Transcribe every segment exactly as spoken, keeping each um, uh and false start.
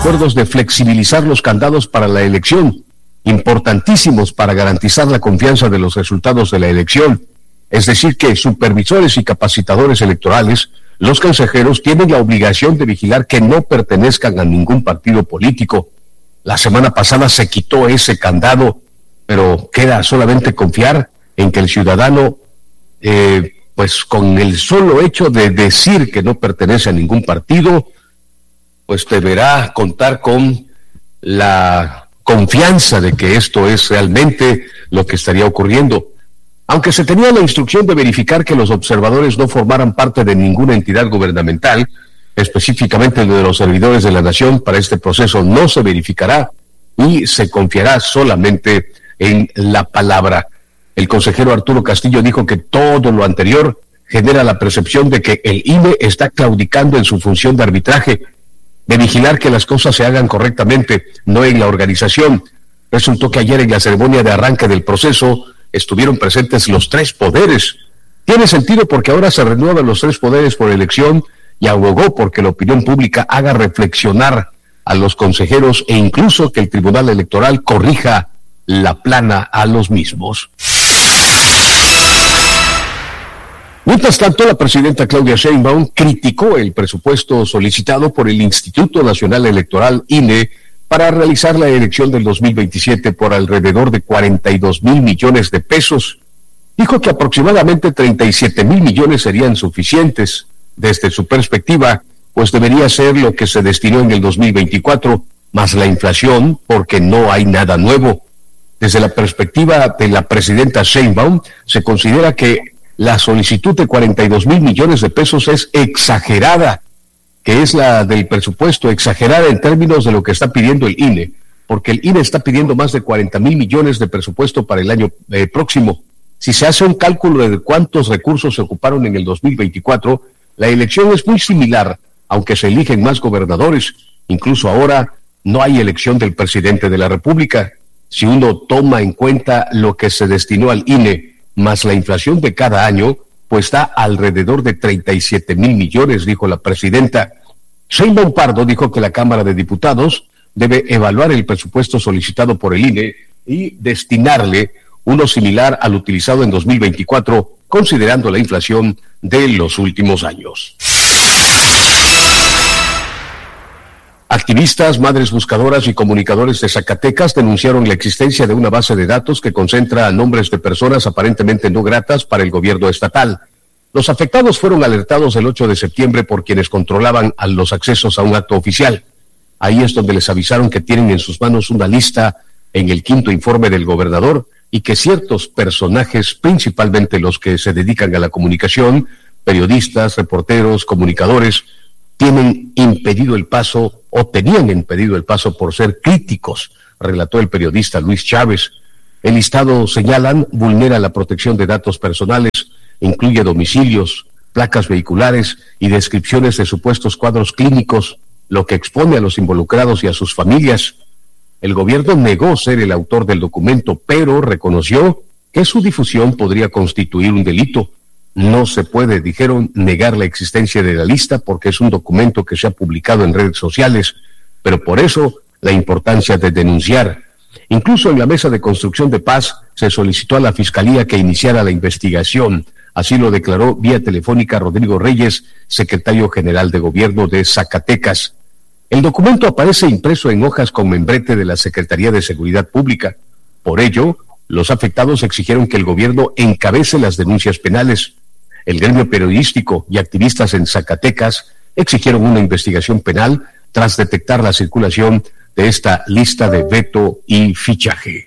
acuerdos de flexibilizar los candados para la elección, importantísimos para garantizar la confianza de los resultados de la elección. Es decir, que supervisores y capacitadores electorales, los consejeros, tienen la obligación de vigilar que no pertenezcan a ningún partido político. La semana pasada se quitó ese candado, pero queda solamente confiar en que el ciudadano, eh, pues con el solo hecho de decir que no pertenece a ningún partido, pues deberá contar con la confianza de que esto es realmente lo que estaría ocurriendo. Aunque se tenía la instrucción de verificar que los observadores no formaran parte de ninguna entidad gubernamental, específicamente de los servidores de la nación, para este proceso no se verificará y se confiará solamente en la palabra. El consejero Arturo Castillo dijo que todo lo anterior genera la percepción de que el I N E está claudicando en su función de arbitraje, de vigilar que las cosas se hagan correctamente, no en la organización. Resultó que ayer en la ceremonia de arranque del proceso estuvieron presentes los tres poderes. Tiene sentido porque ahora se renuevan los tres poderes por elección y abogó porque la opinión pública haga reflexionar a los consejeros e incluso que el Tribunal Electoral corrija la plana a los mismos. Mientras tanto, la presidenta Claudia Sheinbaum criticó el presupuesto solicitado por el Instituto Nacional Electoral, I N E, para realizar la elección del dos mil veintisiete por alrededor de cuarenta y dos mil millones de pesos. Dijo que aproximadamente treinta y siete mil millones serían suficientes. Desde su perspectiva, pues debería ser lo que se destinó en el dos mil veinticuatro, más la inflación, porque no hay nada nuevo. Desde la perspectiva de la presidenta Sheinbaum, se considera que la solicitud de cuarenta y dos mil millones de pesos es exagerada, que es la del presupuesto, exagerada en términos de lo que está pidiendo el I N E, porque el I N E está pidiendo más de cuarenta mil millones de presupuesto para el año eh, próximo. Si se hace un cálculo de cuántos recursos se ocuparon en el dos mil veinticuatro, la elección es muy similar, aunque se eligen más gobernadores. Incluso ahora no hay elección del presidente de la República. Si uno toma en cuenta lo que se destinó al I N E, más la inflación de cada año, pues da alrededor de treinta y siete mil millones, dijo la presidenta. Sheinbaum Pardo dijo que la Cámara de Diputados debe evaluar el presupuesto solicitado por el I N E y destinarle uno similar al utilizado en dos mil veinticuatro, considerando la inflación de los últimos años. Activistas, madres buscadoras y comunicadores de Zacatecas denunciaron la existencia de una base de datos que concentra nombres de personas aparentemente no gratas para el gobierno estatal. Los afectados fueron alertados el ocho de septiembre por quienes controlaban a los accesos a un acto oficial. Ahí es donde les avisaron que tienen en sus manos una lista en el quinto informe del gobernador y que ciertos personajes, principalmente los que se dedican a la comunicación, periodistas, reporteros, comunicadores, tienen impedido el paso o tenían impedido el paso por ser críticos, relató el periodista Luis Chávez. El listado, señalan, vulnera la protección de datos personales, incluye domicilios, placas vehiculares y descripciones de supuestos cuadros clínicos, lo que expone a los involucrados y a sus familias. El gobierno negó ser el autor del documento, pero reconoció que su difusión podría constituir un delito. No se puede, dijeron, negar la existencia de la lista porque es un documento que se ha publicado en redes sociales, pero por eso la importancia de denunciar. Incluso en la mesa de construcción de paz se solicitó a la Fiscalía que iniciara la investigación. Así lo declaró vía telefónica Rodrigo Reyes, secretario general de Gobierno de Zacatecas. El documento aparece impreso en hojas con membrete de la Secretaría de Seguridad Pública. Por ello, los afectados exigieron que el gobierno encabece las denuncias penales. El gremio periodístico y activistas en Zacatecas exigieron una investigación penal tras detectar la circulación de esta lista de veto y fichaje.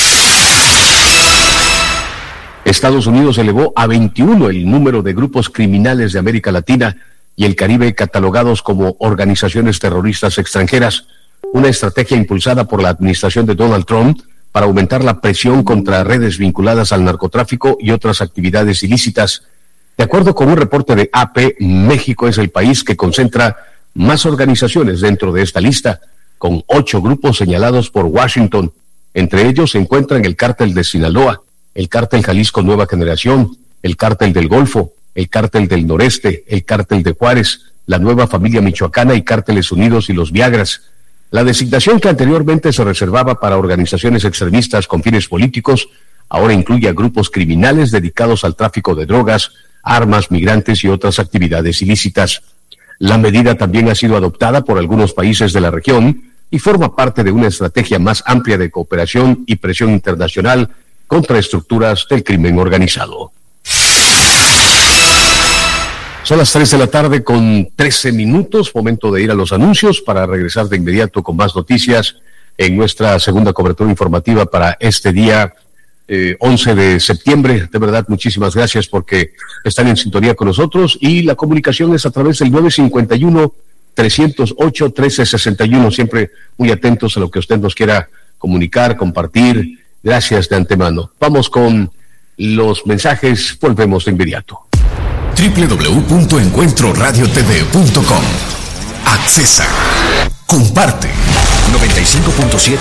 Estados Unidos elevó a veintiuno el número de grupos criminales de América Latina y el Caribe catalogados como organizaciones terroristas extranjeras, una estrategia impulsada por la administración de Donald Trump para aumentar la presión contra redes vinculadas al narcotráfico y otras actividades ilícitas. De acuerdo con un reporte de A P, México es el país que concentra más organizaciones dentro de esta lista, con ocho grupos señalados por Washington. Entre ellos se encuentran el Cártel de Sinaloa, el Cártel Jalisco Nueva Generación, el Cártel del Golfo, el Cártel del Noreste, el Cártel de Juárez, la Nueva Familia Michoacana y Cárteles Unidos y los Viagras. La designación que anteriormente se reservaba para organizaciones extremistas con fines políticos ahora incluye a grupos criminales dedicados al tráfico de drogas, armas, migrantes y otras actividades ilícitas. La medida también ha sido adoptada por algunos países de la región y forma parte de una estrategia más amplia de cooperación y presión internacional contra estructuras del crimen organizado. Son las tres de la tarde con trece minutos, momento de ir a los anuncios para regresar de inmediato con más noticias en nuestra segunda cobertura informativa para este día eh, once de septiembre. De verdad, muchísimas gracias porque están en sintonía con nosotros y la comunicación es a través del nueve cinco uno, tres cero ocho, uno tres seis uno. Siempre muy atentos a lo que usted nos quiera comunicar, compartir. Gracias de antemano. Vamos con los mensajes, volvemos de inmediato. doble u doble u doble u punto encuentro radio t v punto com. Accesa. Comparte. noventa y cinco punto siete